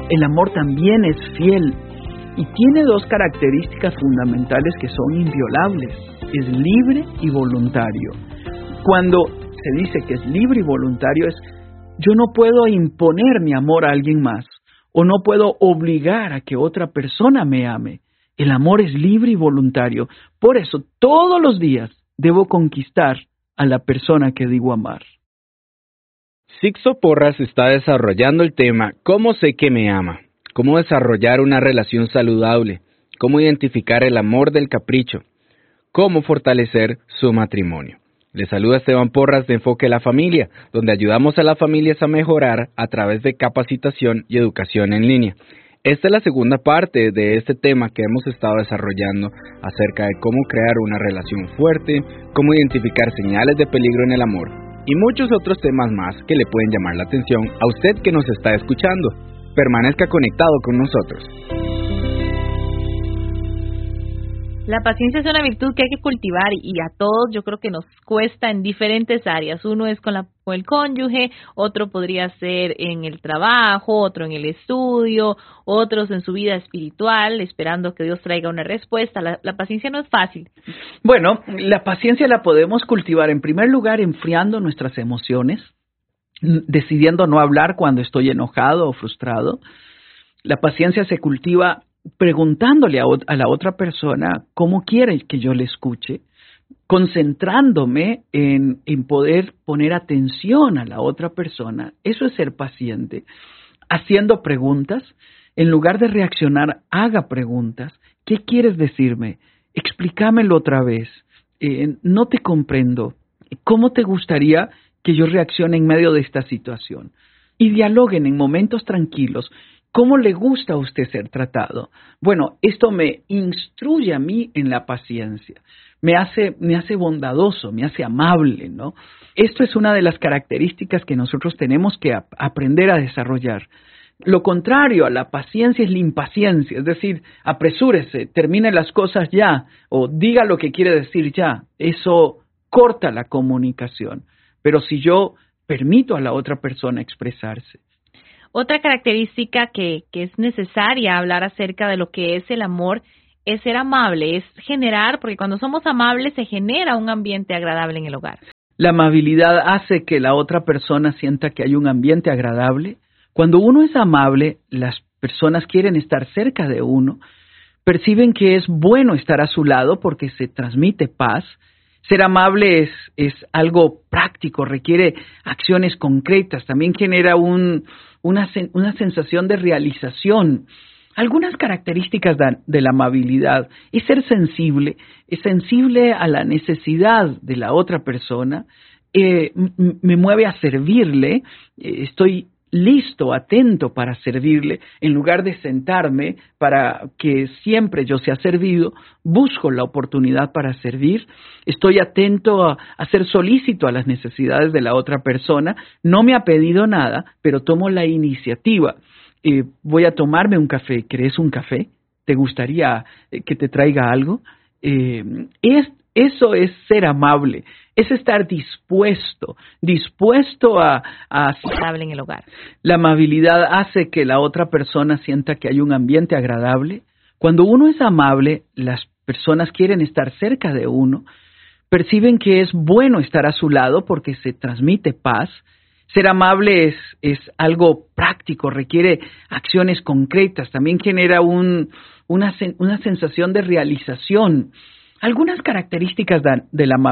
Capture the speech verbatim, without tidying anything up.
El amor también es fiel y tiene dos características fundamentales que son inviolables. Es libre y voluntario. Cuando se dice que es libre y voluntario es, yo no puedo imponer mi amor a alguien más o no puedo obligar a que otra persona me ame. El amor es libre y voluntario. Por eso, todos los días debo conquistar a la persona que digo amar. Sixto Porras está desarrollando el tema ¿Cómo sé que me ama? Cómo desarrollar una relación saludable, cómo identificar el amor del capricho, cómo fortalecer su matrimonio. Le saluda Esteban Porras de Enfoque la Familia, donde ayudamos a las familias a mejorar a través de capacitación y educación en línea. Esta es la segunda parte de este tema que hemos estado desarrollando acerca de cómo crear una relación fuerte, cómo identificar señales de peligro en el amor y muchos otros temas más que le pueden llamar la atención a usted que nos está escuchando. Permanezca conectado con nosotros. La paciencia es una virtud que hay que cultivar y a todos yo creo que nos cuesta en diferentes áreas. Uno es con, la, con el cónyuge, otro podría ser en el trabajo, otro en el estudio, otros en su vida espiritual, esperando que Dios traiga una respuesta. La, la paciencia no es fácil. Bueno, la paciencia la podemos cultivar en primer lugar enfriando nuestras emociones, decidiendo no hablar cuando estoy enojado o frustrado. La paciencia se cultiva preguntándole a, a la otra persona cómo quiere que yo le escuche, concentrándome en, en poder poner atención a la otra persona. Eso es ser paciente. Haciendo preguntas, en lugar de reaccionar, haga preguntas. ¿Qué quieres decirme? Explícamelo otra vez. Eh, no te comprendo. ¿Cómo te gustaría que yo reaccione en medio de esta situación? Y dialoguen en momentos tranquilos. ¿Cómo le gusta a usted ser tratado? Bueno, esto me instruye a mí en la paciencia, me hace, me hace bondadoso, me hace amable, ¿no? Esto es una de las características que nosotros tenemos que ap- aprender a desarrollar. Lo contrario a la paciencia es la impaciencia, es decir, apresúrese, termine las cosas ya, o diga lo que quiere decir ya. Eso corta la comunicación. Pero si yo permito a la otra persona expresarse. Otra característica que, que es necesaria hablar acerca de lo que es el amor es ser amable, es generar, porque cuando somos amables se genera un ambiente agradable en el hogar. La amabilidad hace que la otra persona sienta que hay un ambiente agradable. Cuando uno es amable, las personas quieren estar cerca de uno, perciben que es bueno estar a su lado porque se transmite paz. Ser amable es, es algo práctico, requiere acciones concretas, también genera un, una, una sensación de realización. Algunas características de, de la amabilidad es ser sensible, es sensible a la necesidad de la otra persona, eh, m- me mueve a servirle, eh, estoy listo, atento para servirle, en lugar de sentarme para que siempre yo sea servido, busco la oportunidad para servir, estoy atento a, a ser solícito a las necesidades de la otra persona, no me ha pedido nada, pero tomo la iniciativa, eh, voy a tomarme un café, ¿querés un café? ¿Te gustaría eh, que te traiga algo? Eh, es, eso es ser amable, es estar dispuesto, dispuesto a, a... Agradable en el hogar. La amabilidad hace que la otra persona sienta que hay un ambiente agradable. Cuando uno es amable, las personas quieren estar cerca de uno, perciben que es bueno estar a su lado porque se transmite paz. Ser amable es, es algo práctico, requiere acciones concretas, también genera un, una, una sensación de realización. Algunas características de, de la amabilidad